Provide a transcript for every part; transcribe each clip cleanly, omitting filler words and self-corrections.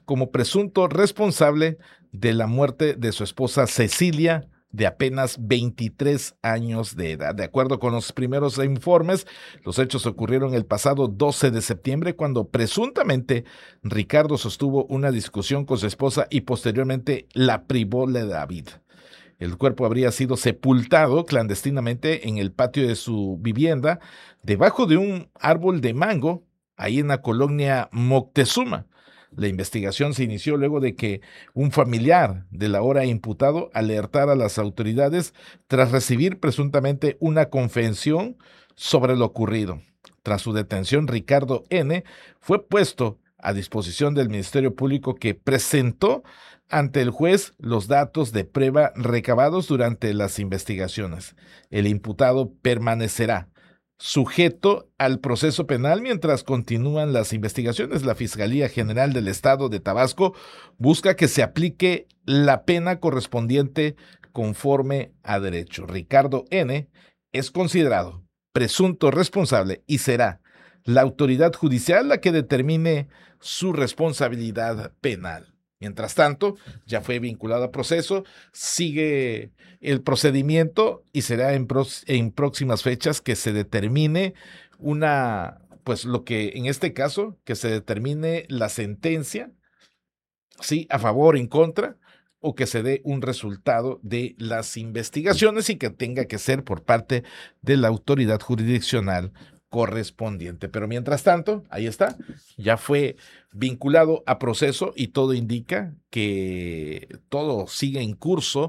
como presunto responsable de la muerte de su esposa Cecilia, de apenas 23 años de edad. De acuerdo con los primeros informes, los hechos ocurrieron el pasado 12 de septiembre, cuando presuntamente Ricardo sostuvo una discusión con su esposa y posteriormente la privó de la vida. El cuerpo habría sido sepultado clandestinamente en el patio de su vivienda, debajo de un árbol de mango, ahí en la colonia Moctezuma. La investigación se inició luego de que un familiar del ahora imputado alertara a las autoridades tras recibir presuntamente una confesión sobre lo ocurrido. Tras su detención, Ricardo N. fue puesto a disposición del Ministerio Público, que presentó ante el juez los datos de prueba recabados durante las investigaciones. El imputado permanecerá sujeto al proceso penal mientras continúan las investigaciones. La Fiscalía General del Estado de Tabasco busca que se aplique la pena correspondiente conforme a derecho. Ricardo N. es considerado presunto responsable y será la autoridad judicial la que determine su responsabilidad penal. Mientras tanto, ya fue vinculado a proceso, sigue el procedimiento y será en próximas fechas que se determine pues lo que en este caso, que se determine la sentencia, sí, a favor, en contra, o que se dé un resultado de las investigaciones y que tenga que ser por parte de la autoridad jurisdiccional correspondiente. Pero mientras tanto, ahí está, ya fue vinculado a proceso y todo indica que todo sigue en curso.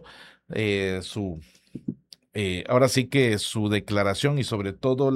Ahora sí que su declaración y sobre todo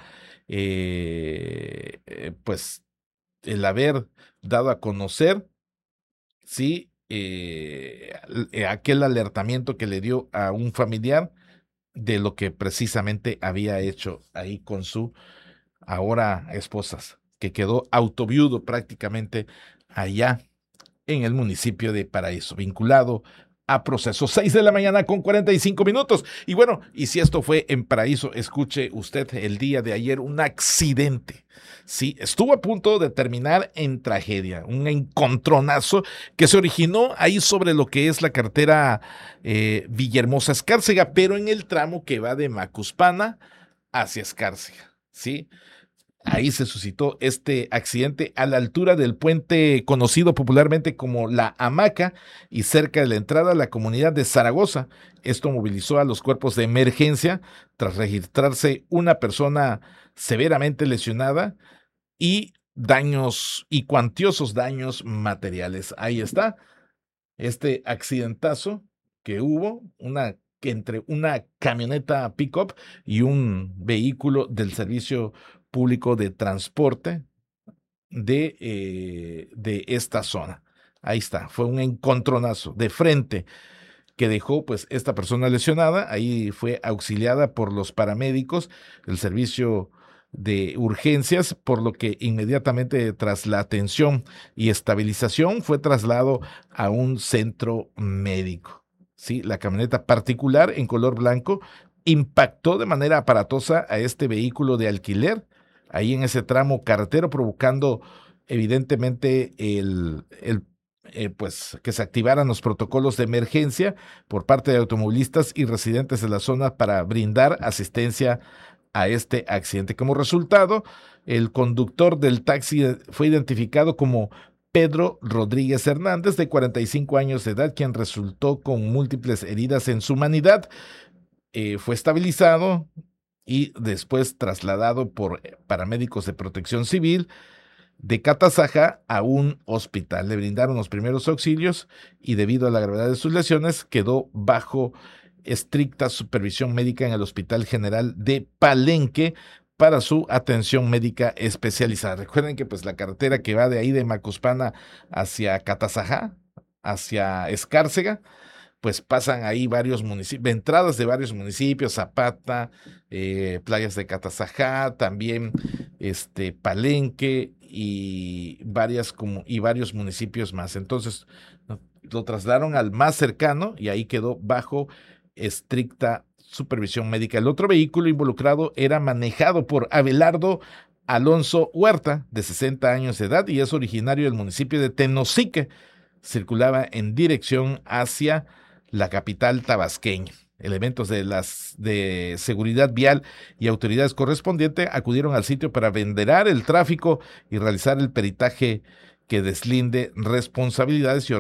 pues el haber dado a conocer, sí, aquel alertamiento que le dio a un familiar de lo que precisamente había hecho ahí con su ahora esposas, que quedó autoviudo prácticamente allá en el municipio de Paraíso, vinculado a proceso. 6 de la mañana con 45 minutos. Y bueno, y si esto fue en Paraíso, escuche usted el día de ayer un accidente. Sí, estuvo a punto de terminar en tragedia, un encontronazo que se originó ahí sobre lo que es la carretera Villahermosa Escárcega, pero en el tramo que va de Macuspana hacia Escárcega. Sí, ahí se suscitó este accidente a la altura del puente conocido popularmente como La Hamaca y cerca de la entrada a la comunidad de Zaragoza. Esto movilizó a los cuerpos de emergencia tras registrarse una persona severamente lesionada y daños y cuantiosos daños materiales. Ahí está este accidentazo que hubo, que entre una camioneta pick-up y un vehículo del servicio público de transporte de esta zona. Ahí está, fue un encontronazo de frente que dejó pues esta persona lesionada. Ahí fue auxiliada por los paramédicos, el servicio de urgencias, por lo que inmediatamente tras la atención y estabilización fue trasladado a un centro médico. Sí, la camioneta particular en color blanco impactó de manera aparatosa a este vehículo de alquiler ahí en ese tramo carretero, provocando evidentemente pues que se activaran los protocolos de emergencia por parte de automovilistas y residentes de la zona para brindar asistencia a este accidente. Como resultado, el conductor del taxi fue identificado como Pedro Rodríguez Hernández, de 45 años de edad, quien resultó con múltiples heridas en su humanidad. Fue estabilizado y después trasladado por paramédicos de Protección Civil de Catazajá a un hospital. Le brindaron los primeros auxilios y debido a la gravedad de sus lesiones quedó bajo estricta supervisión médica en el Hospital General de Palenque para su atención médica especializada. Recuerden que pues la carretera que va de ahí de Macuspana hacia Catazajá, hacia Escárcega, pues pasan ahí varios municipios, entradas de varios municipios, Zapata, playas de Catazajá, también Palenque y varios municipios más. Entonces lo trasladaron al más cercano y ahí quedó bajo estricta supervisión médica. El otro vehículo involucrado era manejado por Abelardo Alonso Huerta, de 60 años de edad y es originario del municipio de Tenosique. Circulaba en dirección hacia la capital tabasqueña. Elementos de seguridad vial y autoridades correspondientes acudieron al sitio para venderar el tráfico y realizar el peritaje que deslinde responsabilidades y